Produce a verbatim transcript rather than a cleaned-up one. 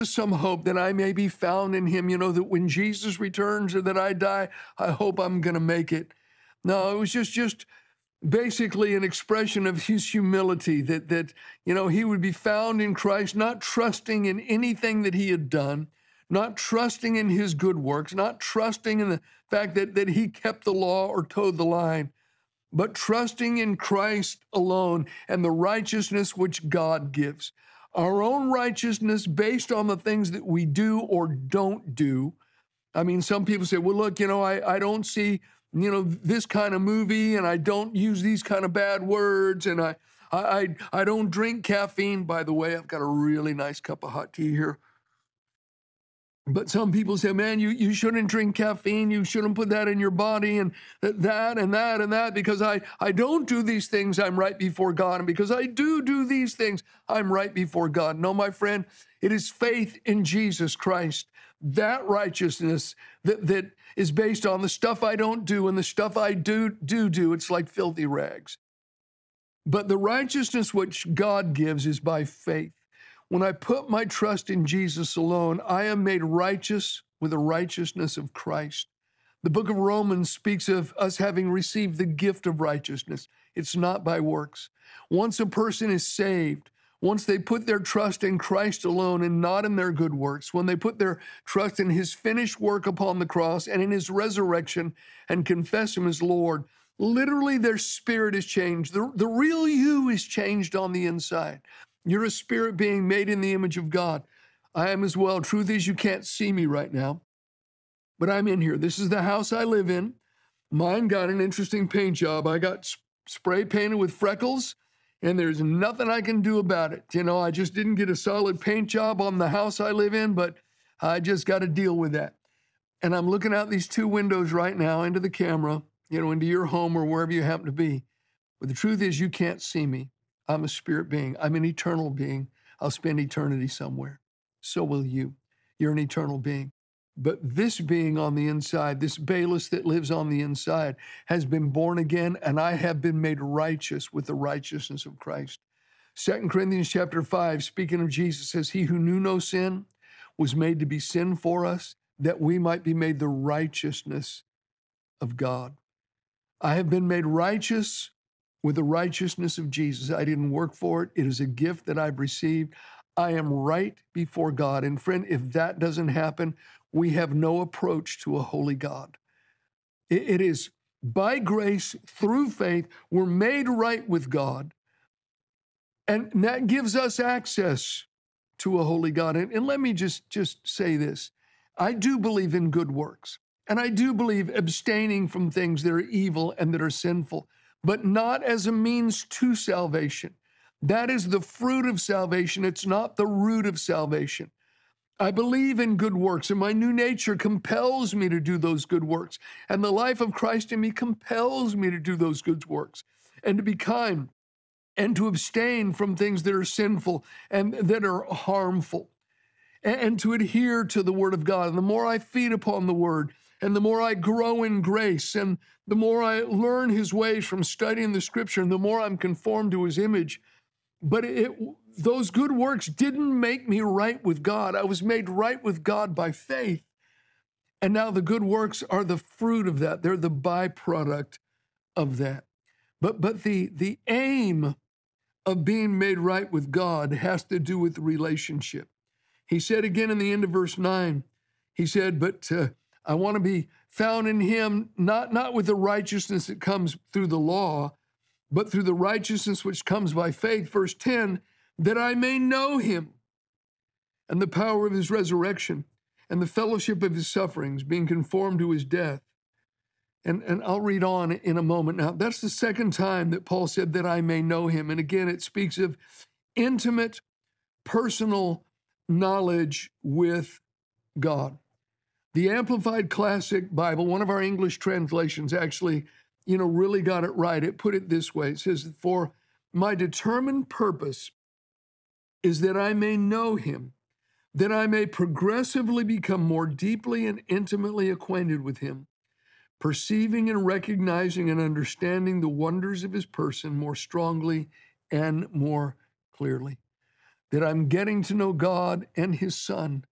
some hope that I may be found in him, you know, that when Jesus returns or that I die, I hope I'm going to make it. No, it was just, just basically an expression of his humility that, that, you know, he would be found in Christ, not trusting in anything that he had done, not trusting in his good works, not trusting in the fact that, that he kept the law or towed the line, but trusting in Christ alone and the righteousness which God gives. Our own righteousness based on the things that we do or don't do. I mean, some people say, well, look, you know, I, I don't see, you know, this kind of movie, and I don't use these kind of bad words, and I, I, I, I don't drink caffeine. By the way, I've got a really nice cup of hot tea here. But some people say, man, you, you shouldn't drink caffeine. You shouldn't put that in your body, and that and that and that, because I, I don't do these things, I'm right before God. And because I do do these things, I'm right before God. No, my friend, it is faith in Jesus Christ. That righteousness that, that is based on the stuff I don't do and the stuff I do do do. It's like filthy rags. But the righteousness which God gives is by faith. When I put my trust in Jesus alone, I am made righteous with the righteousness of Christ. The book of Romans speaks of us having received the gift of righteousness. It's not by works. Once a person is saved, once they put their trust in Christ alone and not in their good works, when they put their trust in his finished work upon the cross and in his resurrection and confess him as Lord, literally their spirit is changed. The, the real you is changed on the inside. You're a spirit being made in the image of God. I am as well. Truth is, you can't see me right now, but I'm in here. This is the house I live in. Mine got an interesting paint job. I got sp- spray painted with freckles, and there's nothing I can do about it. You know, I just didn't get a solid paint job on the house I live in, but I just got to deal with that. And I'm looking out these two windows right now into the camera, you know, into your home or wherever you happen to be. But the truth is, you can't see me. I'm a spirit being. I'm an eternal being. I'll spend eternity somewhere. So will you. You're an eternal being. But this being on the inside, this Balis that lives on the inside, has been born again, and I have been made righteous with the righteousness of Christ. Second Corinthians chapter five, speaking of Jesus, says, he who knew no sin was made to be sin for us, that we might be made the righteousness of God. I have been made righteous with the righteousness of Jesus. I didn't work for it. It is a gift that I've received. I am right before God. And friend, if that doesn't happen, we have no approach to a holy God. It, it is by grace, through faith, we're made right with God. And that gives us access to a holy God. And, and let me just, just say this. I do believe in good works. And I do believe abstaining from things that are evil and that are sinful, but not as a means to salvation. That is the fruit of salvation. It's not the root of salvation. I believe in good works, and my new nature compels me to do those good works. And the life of Christ in me compels me to do those good works and to be kind and to abstain from things that are sinful and that are harmful and, and to adhere to the word of God. And the more I feed upon the word, and the more I grow in grace, and the more I learn his ways from studying the scripture, and the more I'm conformed to his image. But it, those good works didn't make me right with God. I was made right with God by faith. And now the good works are the fruit of that. They're the byproduct of that. But, but the, the aim of being made right with God has to do with relationship. He said again in the end of verse nine, he said, but uh, I want to be found in him, not, not with the righteousness that comes through the law, but through the righteousness which comes by faith. Verse ten, that I may know him and the power of his resurrection and the fellowship of his sufferings, being conformed to his death. And, and I'll read on in a moment. Now, that's the second time that Paul said that I may know him. And again, it speaks of intimate, personal knowledge with God. The Amplified Classic Bible, one of our English translations, actually, you know, really got it right. It put it this way. It says, for my determined purpose is that I may know him, that I may progressively become more deeply and intimately acquainted with him, perceiving and recognizing and understanding the wonders of his person more strongly and more clearly. that I'm getting to know God and his Son